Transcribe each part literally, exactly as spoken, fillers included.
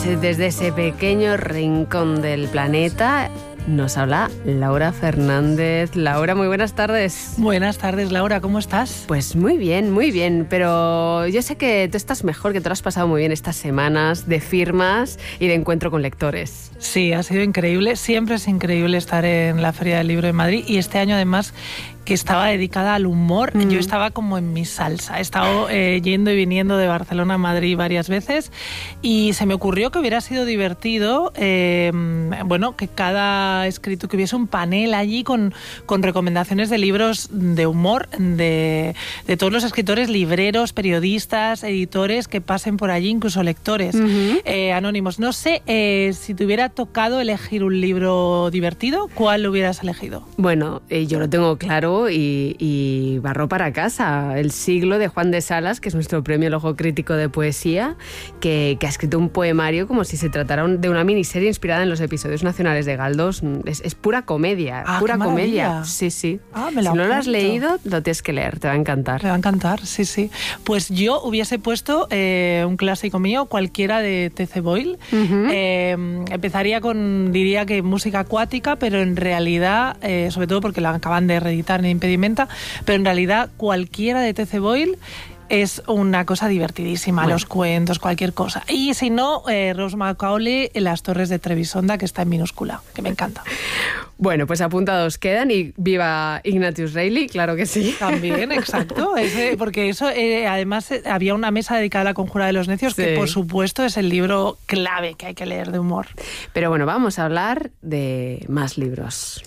desde ese pequeño rincón del planeta nos habla Laura Fernández. Laura, muy buenas tardes. Buenas tardes, Laura, ¿cómo estás? Pues muy bien, muy bien, pero yo sé que tú estás mejor, que te lo has pasado muy bien estas semanas de firmas y de encuentro con lectores. Sí, ha sido increíble, siempre es increíble estar en la Feria del Libro de Madrid y este año además que estaba dedicada al humor, mm. yo estaba como en mi salsa. He estado eh, yendo y viniendo de Barcelona a Madrid varias veces y se me ocurrió que hubiera sido divertido, eh, bueno, que cada escrito, que hubiese un panel allí con, con recomendaciones de libros de humor de, de todos los escritores, libreros, periodistas, editores que pasen por allí, incluso lectores uh-huh. eh, anónimos. No sé, eh, si te hubiera tocado elegir un libro divertido, ¿cuál lo hubieras elegido? Bueno, eh, yo lo tengo claro. Y, y barro para casa, El siglo de Juan de Salas, que es nuestro premio El Ojo Crítico de Poesía, que, que ha escrito un poemario como si se tratara de una miniserie inspirada en los episodios nacionales de Galdós. Es, es pura comedia, ah, pura qué comedia. Sí, sí. Ah, me la si no apunto. lo has leído, lo tienes que leer, te va a encantar. Me va a encantar, sí, sí. Pues yo hubiese puesto eh, un clásico mío, cualquiera de T C Boyle. Uh-huh. Eh, empezaría con, diría que música acuática, pero en realidad, eh, sobre todo porque la acaban de reeditar en Impedimenta, pero en realidad cualquiera de T C Boyle es una cosa divertidísima, bueno. Los cuentos, cualquier cosa. Y si no, eh, Rose Macaulay en Las Torres de Trebisonda, que está en minúscula, que me encanta. Bueno, pues apuntados quedan y viva Ignatius Reilly, claro que sí. También, exacto, ese, porque eso, eh, además eh, había una mesa dedicada a La Conjura de los Necios, sí. Que por supuesto es el libro clave que hay que leer de humor. Pero bueno, vamos a hablar de más libros.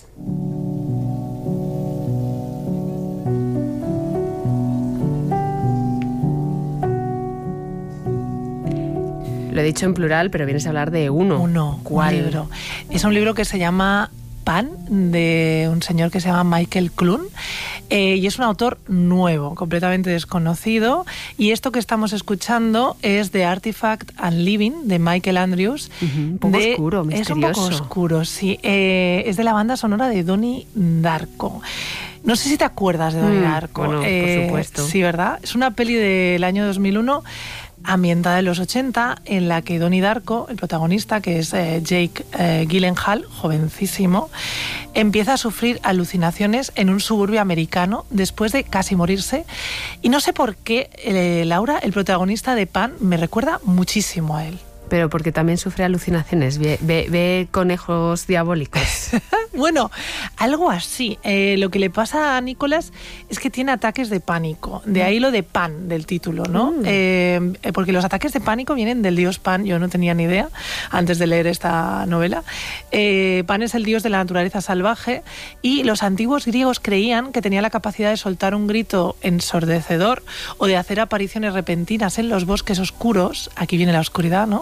Lo he dicho en plural, pero vienes a hablar de uno. Uno, ¿cuál? Un libro. Es un libro que se llama Pan, de un señor que se llama Michael Clune, eh, y es un autor nuevo, completamente desconocido, y esto que estamos escuchando es The Artifact and Living, de Michael Andrews. Uh-huh, un poco de, oscuro, misterioso. Es un poco oscuro, sí. Eh, es de la banda sonora de Donnie Darko. No sé si te acuerdas de Donnie mm, Darko. Bueno, eh, por supuesto. Sí, ¿verdad? Es una peli del año dos mil uno, ambientada en los ochenta, en la que Donnie Darko, el protagonista, que es eh, Jake eh, Gyllenhaal, jovencísimo, empieza a sufrir alucinaciones en un suburbio americano después de casi morirse. Y no sé por qué, eh, Laura, el protagonista de Pan, me recuerda muchísimo a él. Pero porque también sufre alucinaciones, ve, ve, ve conejos diabólicos. Bueno, algo así. Eh, lo que le pasa a Nicholas es que tiene ataques de pánico. De ahí lo de Pan, del título, ¿no? Mm. Eh, porque los ataques de pánico vienen del dios Pan. Yo no tenía ni idea antes de leer esta novela. Eh, Pan es el dios de la naturaleza salvaje y los antiguos griegos creían que tenía la capacidad de soltar un grito ensordecedor o de hacer apariciones repentinas en los bosques oscuros. Aquí viene la oscuridad, ¿no?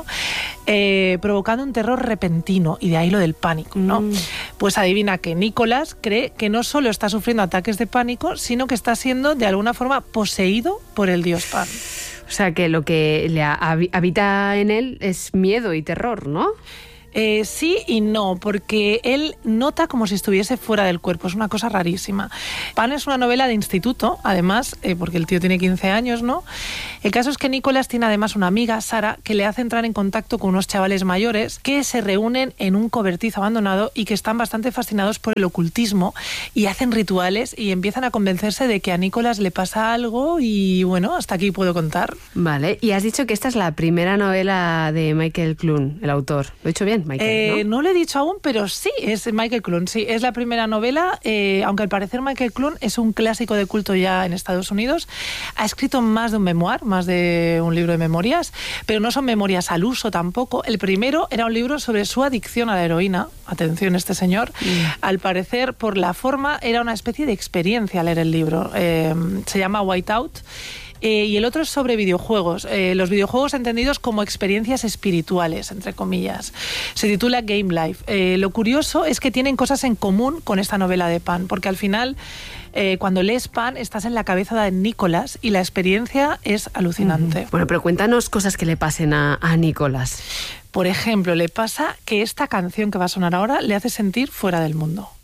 Eh, provocando un terror repentino, y de ahí lo del pánico, ¿no? Mm. Pues adivina que Nicholas cree que no solo está sufriendo ataques de pánico, sino que está siendo de alguna forma poseído por el dios Pan. O sea que lo que le habita en él es miedo y terror, ¿no? Eh, sí y no, porque él nota como si estuviese fuera del cuerpo, es una cosa rarísima. Pan es una novela de instituto, además, eh, porque el tío tiene quince años, ¿no? El caso es que Nicholas tiene además una amiga, Sara, que le hace entrar en contacto con unos chavales mayores que se reúnen en un cobertizo abandonado y que están bastante fascinados por el ocultismo y hacen rituales y empiezan a convencerse de que a Nicholas le pasa algo y bueno, hasta aquí puedo contar. Vale, y has dicho que esta es la primera novela de Michael Clune, el autor. ¿Lo he dicho bien? Michael, eh, ¿no? No lo he dicho aún, pero sí, es Michael Clune, sí, es la primera novela, eh, aunque al parecer Michael Clune es un clásico de culto ya en Estados Unidos. Ha escrito más de un memoir, más de un libro de memorias, pero no son memorias al uso tampoco. El primero era un libro sobre su adicción a la heroína. Atención, este señor. Mm. Al parecer, por la forma, era una especie de experiencia leer el libro. Eh, se llama Whiteout. Eh, y el otro es sobre videojuegos, eh, los videojuegos entendidos como experiencias espirituales, entre comillas. Se titula Game Life. Eh, lo curioso es que tienen cosas en común con esta novela de Pan, porque al final, eh, cuando lees Pan, estás en la cabeza de Nicholas y la experiencia es alucinante. Mm. Bueno, pero cuéntanos cosas que le pasen a, a Nicholas. Por ejemplo, le pasa que esta canción que va a sonar ahora le hace sentir fuera del mundo.